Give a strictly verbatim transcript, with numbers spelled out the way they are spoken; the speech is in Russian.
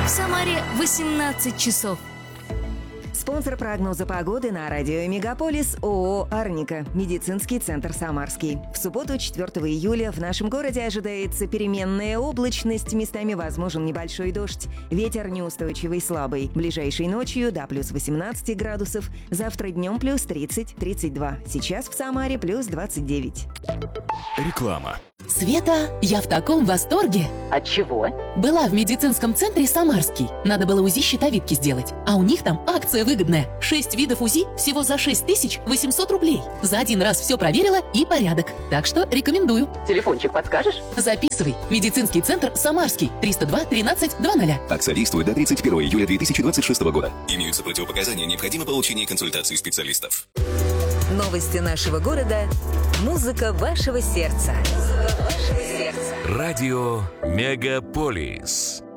В Самаре восемнадцать часов. Спонсор прогноза погоды на радио «Мегаполис» ООО «Арника», медицинский центр «Самарский». В субботу, четвёртого июля, в нашем городе ожидается переменная облачность, местами возможен небольшой дождь. Ветер неустойчивый слабый. Ближайшей ночью до плюс восемнадцать градусов, завтра днем плюс тридцать - тридцать два. Сейчас в Самаре плюс двадцать девять. Реклама. Света, я в таком восторге. От чего? Была в медицинском центре «Самарский». Надо было УЗИ щитовидки сделать. А у них там акция выгодная. Шесть видов УЗИ всего за шесть тысяч восемьсот рублей. За один раз все проверила и порядок. Так что рекомендую. Телефончик подскажешь? Записывай. Медицинский центр «Самарский». триста два тринадцать двадцать. Акция действует до тридцать первого июля две тысячи двадцать шестого года. Имеются противопоказания, необходимо получение консультации специалистов. Новости нашего города. Музыка вашего сердца. Радио «Мегаполис».